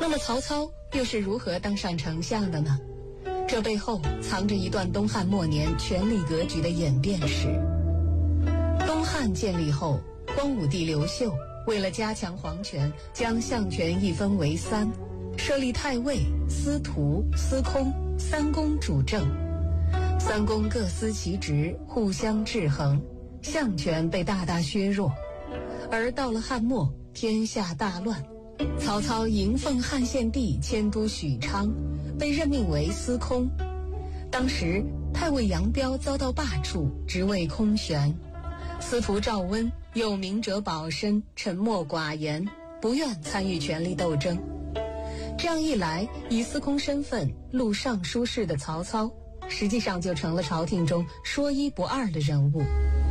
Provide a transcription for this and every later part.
那么曹操又是如何当上丞相的呢？这背后藏着一段东汉末年权力格局的演变史。东汉建立后，光武帝刘秀为了加强皇权，将相权一分为三，设立太尉、司徒、司空三公主政。三公各司其职，互相制衡，相权被大大削弱。而到了汉末，天下大乱，曹操迎奉汉献帝迁都许昌，被任命为司空。当时太尉杨彪遭到罢黜，职位空悬。司徒赵温又明哲保身，沉默寡言，不愿参与权力斗争。这样一来，以司空身份录尚书事的曹操，实际上就成了朝廷中说一不二的人物。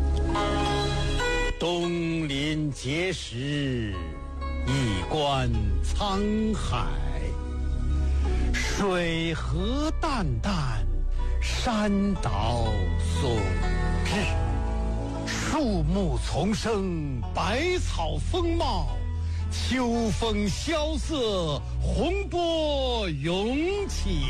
东临碣石，一观沧海，水何澹澹，山岛竦峙。树木丛生，百草丰茂，秋风萧瑟，洪波涌起。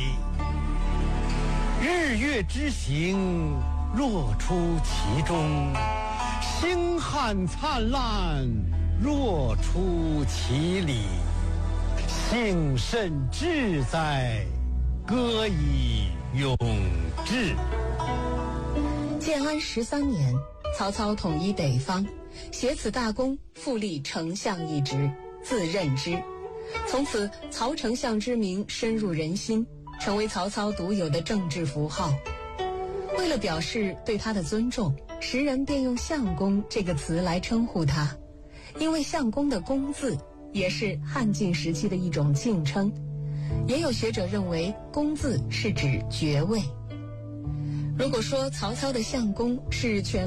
日月之行，若出其中；星汉灿烂，若出其里。幸甚至哉，歌以咏志。 建安13年，曹操统一北方，挟此大功，复立丞相一职，自任之。从此，曹丞相之名深入人心，成为曹操独有的政治符号。为了表示对他的尊重，时人便用相公这个词来称呼他，因为相公的公字也是汉晋时期的一种敬称。也有学者认为公字是指爵位。如果说曹操的相公是权